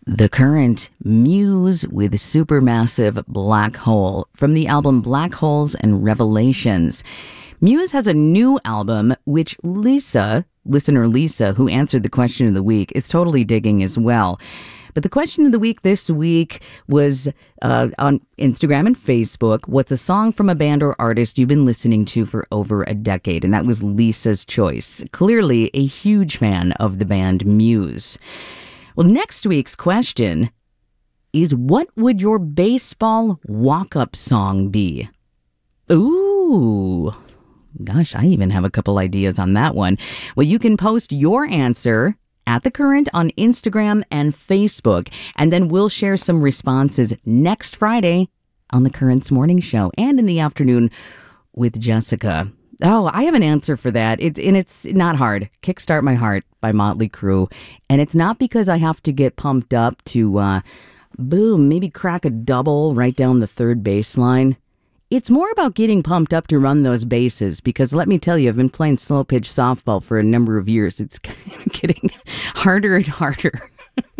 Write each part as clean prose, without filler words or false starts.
The Current, Muse with Supermassive Black Hole from the album Black Holes and Revelations. Muse has a new album, which listener Lisa, who answered the question of the week, is totally digging as well. But the question of the week this week was on Instagram and Facebook. What's a song from a band or artist you've been listening to for over a decade? And that was Lisa's choice. Clearly a huge fan of the band Muse. Well, next week's question is, what would your baseball walk-up song be? Ooh, gosh, I even have a couple ideas on that one. Well, you can post your answer at The Current on Instagram and Facebook, and then we'll share some responses next Friday on The Current's morning show and in the afternoon with Jessica. Oh, I have an answer for that. It's not hard. Kickstart My Heart by Motley Crue. And it's not because I have to get pumped up to, maybe crack a double right down the third baseline. It's more about getting pumped up to run those bases, because let me tell you, I've been playing slow pitch softball for a number of years. It's getting harder and harder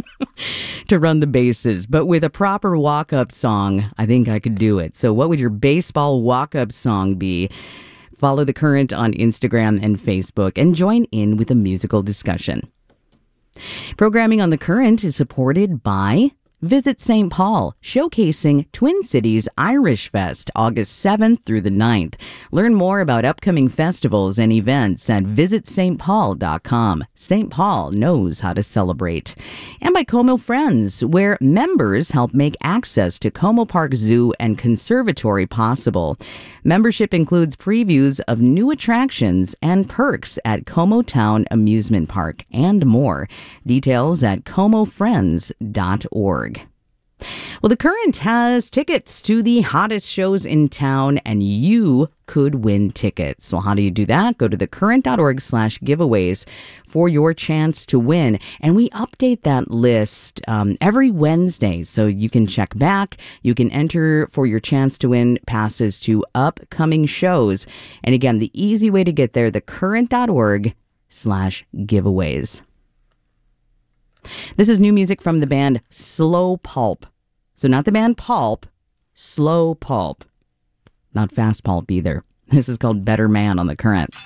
to run the bases. But with a proper walk-up song, I think I could do it. So what would your baseball walk-up song be? Follow The Current on Instagram and Facebook and join in with a musical discussion. Programming on The Current is supported by Visit St. Paul, showcasing Twin Cities Irish Fest, August 7th through the 9th. Learn more about upcoming festivals and events at visitstpaul.com. St. Paul knows how to celebrate. And by Como Friends, where members help make access to Como Park Zoo and Conservatory possible. Membership includes previews of new attractions and perks at Como Town Amusement Park and more. Details at comofriends.org. Well, The Current has tickets to the hottest shows in town, and you could win tickets. So how do you do that? Go to thecurrent.org/giveaways for your chance to win. And we update that list every Wednesday, so you can check back. You can enter for your chance to win passes to upcoming shows. And again, the easy way to get there, thecurrent.org/giveaways. This is new music from the band Slow Pulp. So not the band Pulp, Slow Pulp. Not Fast Pulp either. This is called Better Man on The Current.